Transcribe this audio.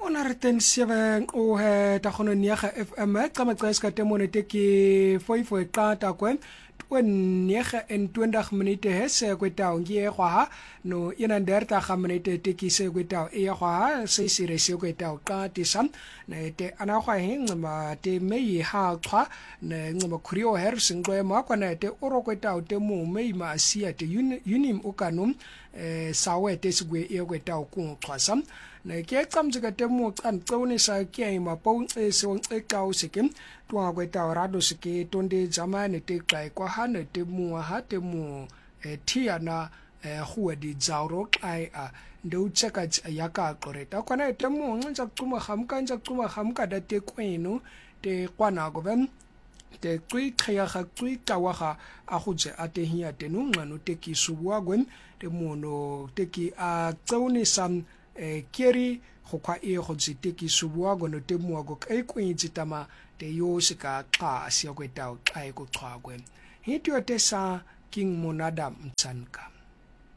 Ona re ten 7 o he ta khono nia ga FM ka matsaes ka temone te ke foi qata kwen nia ga en 20 minute he se kweta ngie gwa no ina nderta ga minute te ke se kweta e gwa se sire se kweta ka ti sam na te ana gwa he ngma te mei ha qwa na ngma khrio her singwe ma kwa na te oro kweta te mo mei ma sia te unim ukanum sawe te sigwe e kweta ku qwa sam na ke tsamtse ka temo kan tsone sa ke ma pau se won e ka o sekem twa kweta rado seke tonde zamane te kai kwa hane te mu ha te mu tiana huwa di zauro ai a ndo cheka ya ka koreta kwana te mu nca tsuma hamka da te kwenu te kwana go bem te tsui khaya ga tsui tawa ga a go je a te hia te no ngano te ki subwa gwen te mu no te ki a tsone sam keri go kwa e go tsite ki subwa go no te mu go kai kwintsi tama te yo se ka xa sia kweta ai go xwa gwen hityo te sa king monada mtsanka